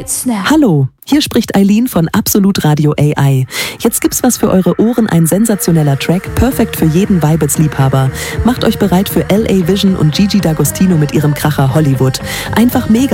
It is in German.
Hallo, hier spricht Eileen von Absolut Radio AI. Jetzt gibt's was für eure Ohren, ein sensationeller Track, perfekt für jeden Weibels-Liebhaber. Macht euch bereit für L.A. Vision und Gigi D'Agostino mit ihrem Kracher Hollywood. Einfach mega.